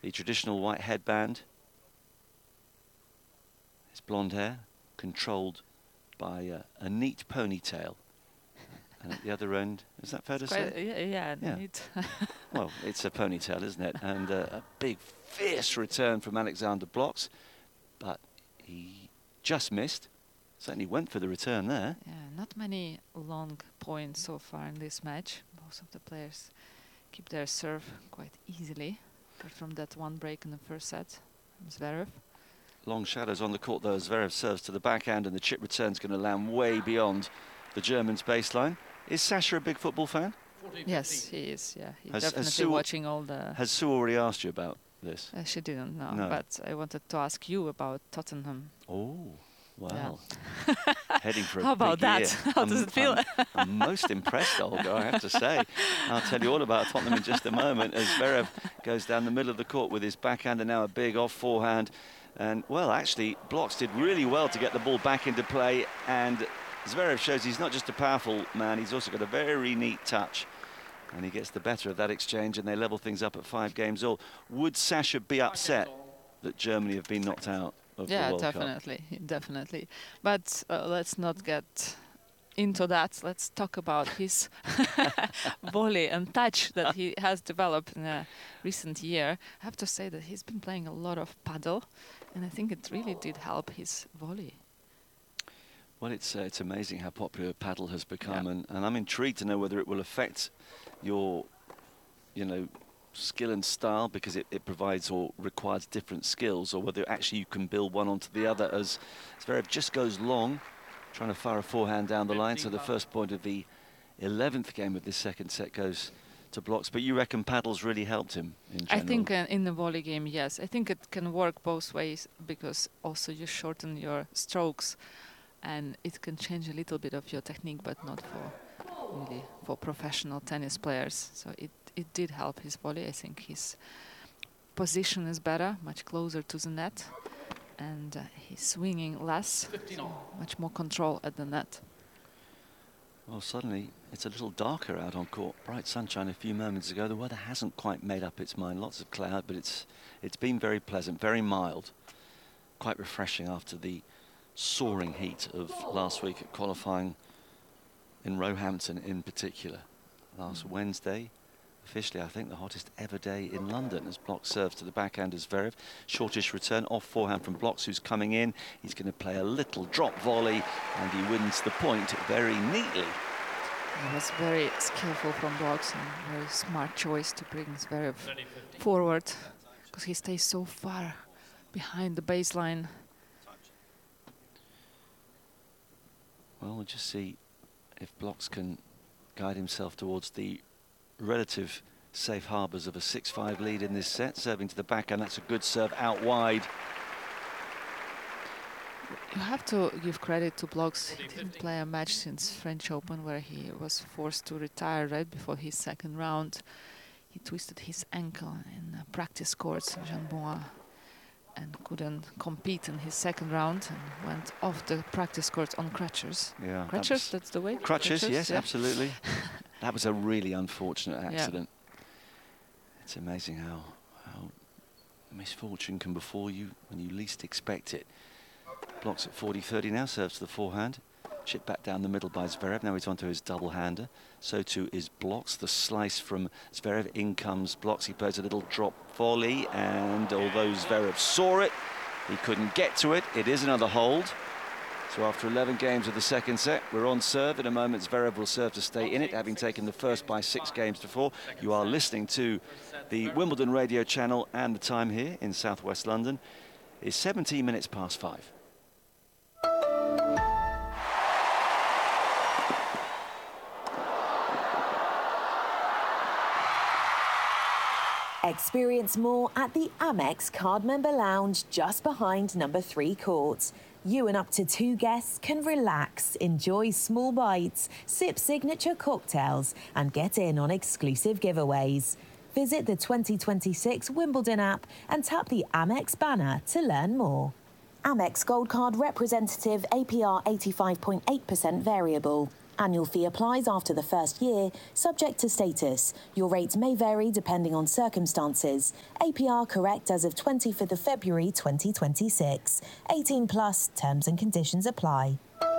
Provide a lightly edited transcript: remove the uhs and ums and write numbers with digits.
the traditional white headband. His blonde hair controlled by a neat ponytail. And at the other end, is that fair to say? Yeah. Neat. Well, it's a ponytail, isn't it? And a big, fierce return from Alexander Blocks. But he just missed. Certainly went for the return there. Yeah, not many long points so far in this match. Most of the players keep their serve quite easily, apart from that one break in the first set from Zverev. Long shadows on the court, though, as Zverev serves to the backhand, and the chip return's going to land way beyond the German's baseline. Is Sasha a big football fan? Yes, he is. Yeah, he's definitely watching all the. Has Sue already asked you about this? She didn't know, but I wanted to ask you about Tottenham. Oh, well, heading for a How about big that? year. How does it feel? I'm most impressed, Olga, I have to say. I'll tell you all about Tottenham in just a moment as Zverev goes down the middle of the court with his backhand and now a big off forehand. And, well, actually, Blocks did really well to get the ball back into play, and Zverev shows he's not just a powerful man, he's also got a very neat touch. And he gets the better of that exchange, and they level things up at 5 games all. Would Sasha be upset that Germany have been knocked out of the World Cup? Yeah, definitely. But let's not get into that. Let's talk about his volley and touch that he has developed in a recent year. I have to say that he's been playing a lot of paddle, and I think it really did help his volley. Well, it's amazing how popular paddle has become, and I'm intrigued to know whether it will affect your, skill and style, because it provides or requires different skills, or whether actually you can build one onto the other, as Zverev just goes long, trying to fire a forehand down the line. So the first point of the 11th game of this second set goes to Blocks. But you reckon paddle's really helped him in general? I think in the volley game, yes. I think it can work both ways, because also you shorten your strokes, and it can change a little bit of your technique, but not for professional tennis players. So it did help his volley. I think his position is better, much closer to the net, and he's swinging less, so much more control at the net. Well, suddenly it's a little darker out on court. Bright sunshine a few moments ago. The weather hasn't quite made up its mind. Lots of cloud, but it's been very pleasant, very mild, quite refreshing after the soaring heat of last week at qualifying in Roehampton in particular. Last Wednesday, officially I think the hottest ever day in London, as Blocks serves to the backhand as Zverev. Shortish return off forehand from Blocks, who's coming in. He's going to play a little drop volley, and he wins the point very neatly. It was very skillful from Blocks, and very smart choice to bring Zverev forward, because he stays so far behind the baseline. Well, we'll just see if Blocks can guide himself towards the relative safe harbours of a 6-5 lead in this set. Serving to the backhand, that's a good serve out wide. You have to give credit to Blocks. He didn't play a match since French Open, where he was forced to retire right before his second round. He twisted his ankle in practice courts in Jean-Bouin and couldn't compete in his second round, and went off the practice court on crutches. Yeah, crutches, that's the way? Crutches, yes, yeah. Absolutely. That was a really unfortunate accident. Yeah. It's amazing how misfortune can befall you when you least expect it. Blocks at 40-30 now, serves to the forehand. Chip back down the middle by Zverev. Now he's onto his double-hander. So too is Blocks. The slice from Zverev. In comes Blocks. He plays a little drop volley, and although Zverev saw it, he couldn't get to it. It is another hold. So after 11 games of the second set, we're on serve. In a moment, Zverev will serve to stay in it, having taken the first by 6 games to 4. You are listening to the Wimbledon radio channel, and the time here in southwest London is 17 minutes past 5. Experience more at the Amex Card Member Lounge just behind number 3 court. You and up to 2 guests can relax, enjoy small bites, sip signature cocktails, and get in on exclusive giveaways. Visit the 2026 Wimbledon app and tap the Amex banner to learn more. Amex Gold Card representative, APR 85.8% variable. Annual fee applies after the first year, subject to status. Your rates may vary depending on circumstances. APR correct as of 25th of February 2026. 18 plus, terms and conditions apply.